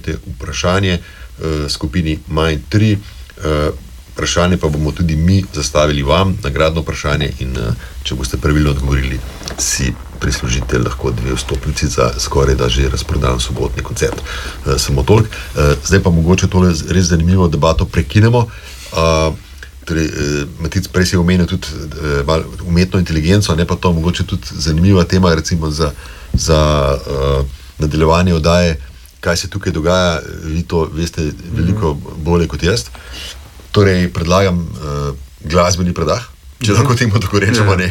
pošljete vprašanje skupini Mind 3. Vprašanje pa bomo tudi mi zastavili vam, nagradno vprašanje, in če boste pravilno odgovorili, si prislužite lahko 2 vstopnici za skoraj da že razprodan sobotni koncert. Samo toliko. Zdaj pa mogoče tole res zanimivo debato prekinemo. Torej, Matic, prej si omenil tudi umetno inteligenco, ne pa to, mogoče tudi zanimiva tema, recimo za nadaljevanje oddaje, kaj se tukaj dogaja, vi to veste veliko bolje kot jaz. Torej, predlagam glasbeni predah, če lahko temu tako rečemo, ne.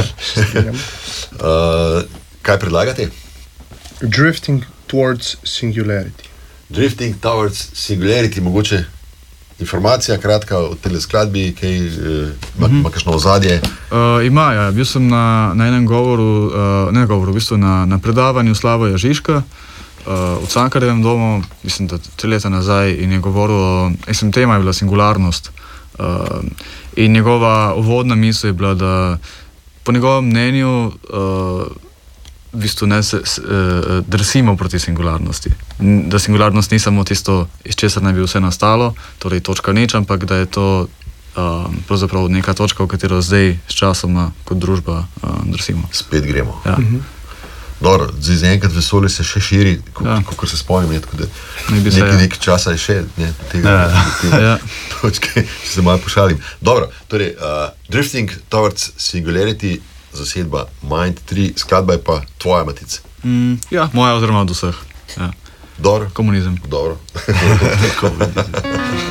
Kaj predlagate? Drifting Towards Singularity. Drifting Towards Singularity, mogoče informacija kratka o tele skladbi, kaj ima kakšno ozadje? Ima, ja. Bil sem na enem govoru, v bistvu na predavanju Slavoja Žižka v Cankarjevem domu, mislim, da 3 leta nazaj, in je govoril, tema je bila singularnost. In njegova uvodna misel je bila, da po njegovem mnenju v bistvu ne drsimo proti singularnosti. Da singularnost ni samo tisto, iz česar naj bi vse nastalo, torej točka nič, ampak da je to pravzaprav neka točka, v katero zdaj s časoma kot družba drsimo. Spet gremo. Ja. Dobro, zdaj enkrat vesolje se še širi, kako se spomnim, tako da nekaj časa je še tega točke, če se malo pošalim. Dobro, torej, Drifting Towards Singularity, zasedba Mind 3, skladba je pa tvoja, Matic. Ja, moja oziroma od vseh. Ja. Dobro. Komunizem. Dobro.